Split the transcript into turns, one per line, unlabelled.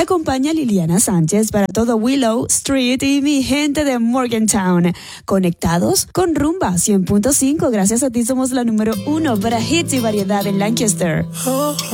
acompaña Liliana Sánchez para todo Willow Street y mi gente de Morgantown. Conectados con Rumba 100.5. Gracias a ti somos la número 1 para hits y variedad en Lancaster.